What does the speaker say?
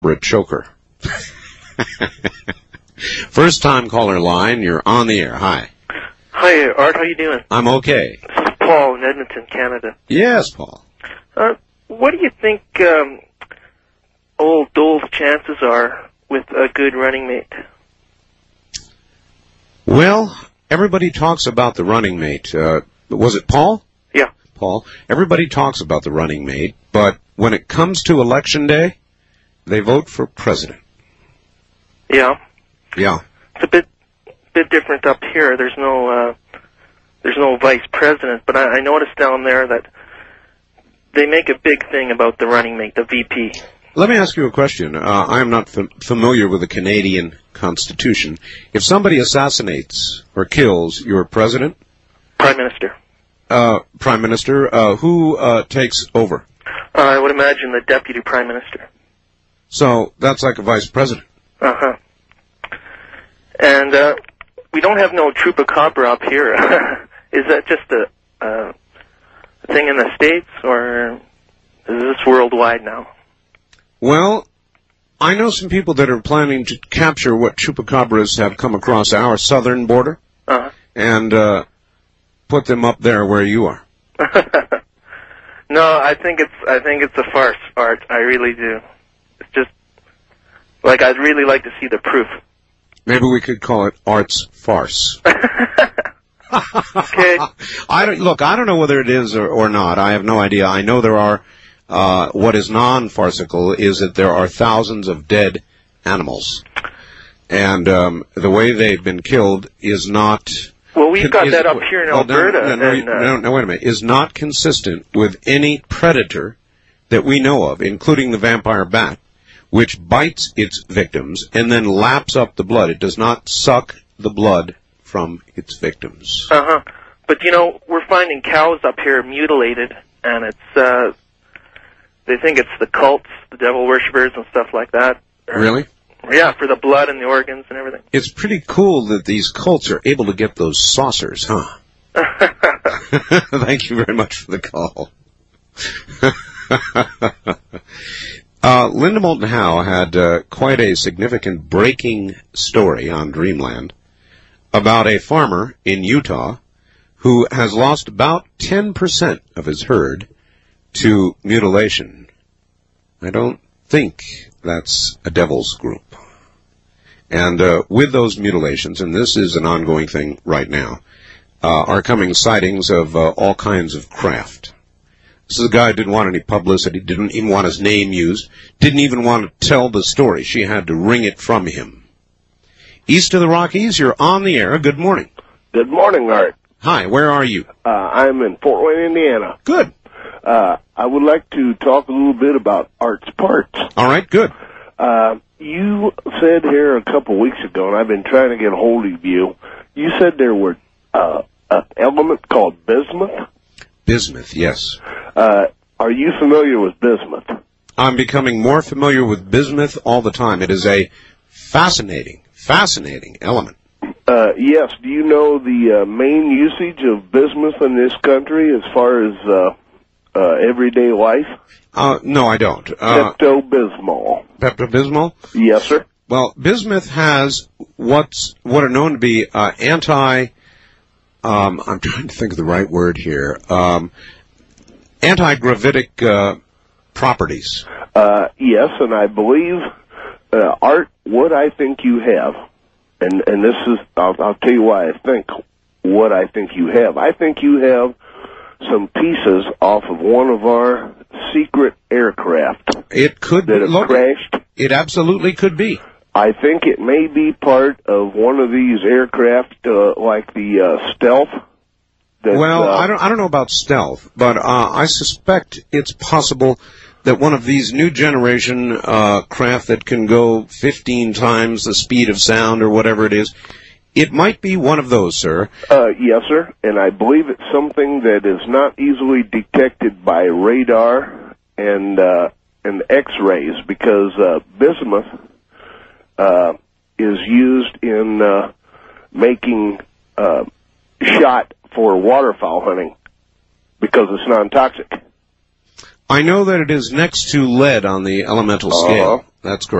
choker. First time caller line, you're on the air. Hi. Hi, Art. How you doing? I'm okay. This is Paul in Edmonton, Canada. Yes, Paul. What do you think old Dole's chances are with a good running mate? Well, everybody talks about the running mate. Was it Paul? Yeah. Paul. Everybody talks about the running mate, but when it comes to Election Day, they vote for president. Yeah. Yeah. It's a bit different up here. There's no vice president, but I noticed down there that they make a big thing about the running mate, the VP. Let me ask you a question. I am not familiar with the Canadian Constitution. If somebody assassinates or kills your president? Prime Minister. Prime Minister, who takes over? I would imagine the Deputy Prime Minister. So that's like a vice president. Uh-huh. And we don't have no chupacabra up here. Is that just a thing in the States, or is this worldwide now? Well, I know some people that are planning to capture what chupacabras have come across our southern border and put them up there where you are. No, I think it's a farce, Art. I really do. It's just like I'd really like to see the proof. Maybe we could call it Art's farce. Okay. I don't know whether it is or not. I have no idea. I know there are. What is non-farcical is that there are thousands of dead animals, and the way they've been killed is not. Well, we've got that up here in Alberta. No, wait a minute. Is not consistent with any predator that we know of, including the vampire bat, which bites its victims and then laps up the blood. It does not suck the blood from its victims. Uh-huh. But, we're finding cows up here mutilated, and it's, they think it's the cults, the devil worshippers and stuff like that. Really? Yeah, for the blood and the organs and everything. It's pretty cool that these cults are able to get those saucers, huh? Thank you very much for the call. Linda Moulton Howe had quite a significant breaking story on Dreamland about a farmer in Utah who has lost about 10% of his herd to mutilation. I don't think that's a devil's group. And with those mutilations, and this is an ongoing thing right now, are coming sightings of all kinds of craft. This is a guy who didn't want any publicity, didn't even want his name used, didn't even want to tell the story. She had to wring it from him. East of the Rockies, you're on the air. Good morning. Good morning, Art. Hi, where are you? I'm in Fort Wayne, Indiana. Good. I would like to talk a little bit about Art's parts. All right, good. You said here a couple weeks ago, and I've been trying to get a hold of you, you said there were an element called bismuth? Bismuth, yes. Are you familiar with bismuth? I'm becoming more familiar with bismuth all the time. It is a fascinating element. Yes. Do you know the main usage of bismuth in this country as far as everyday life? No, I don't. Pepto-Bismol. Pepto-Bismol? Yes, sir. Well, bismuth has what are known to be I'm trying to think of the right word here. Anti-gravitic properties. Yes, and I believe, Art, what I think you have, and this is, I'll tell you why I think what I think you have. I think you have some pieces off of one of our secret aircraft. It could that have crashed. It absolutely could be. I think it may be part of one of these aircraft, like the Stealth. Well, I don't know about Stealth, but I suspect it's possible that one of these new generation craft that can go 15 times the speed of sound or whatever it is, it might be one of those, sir. Yes, sir, and I believe it's something that is not easily detected by radar and X-rays, because bismuth is used in making shot for waterfowl hunting because it's non-toxic. I know that it is next to lead on the elemental scale. That's correct.